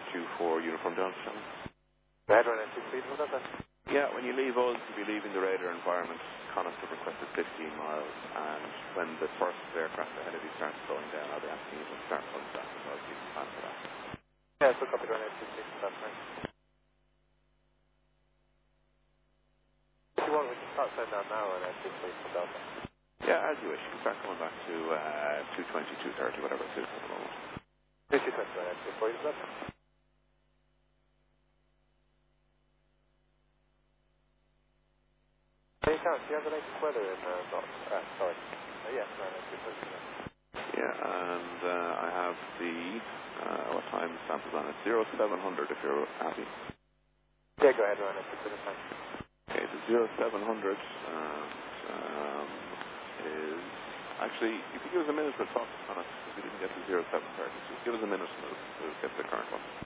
24 Uniform Delta. Red runway 23, was that then? Yeah, when you leave us, you'll be leaving the radar environment. Connacht have requested 15 miles, and when the first aircraft ahead of you starts slowing down, I'll be asking you to start pulling back, so I'll keep the plan for that. Yeah, so copy runway 23, that's right. If you want, we can start slowing down now runway 23 for Delta. Yeah, as you wish. You can start coming back to 220, 230, whatever suits at the moment. 220 runway 24, is that? Hey, Count, do you have the latest weather in sorry. Yes, runway 230. Yeah, and I have the, what time samples on it? 0700 if you're happy. Yeah, go ahead, runway 230. Okay, the 0700 is, actually, if you give us a minute, we'll talk on it. If we didn't get to 0730, just give us a minute and we'll get the current one.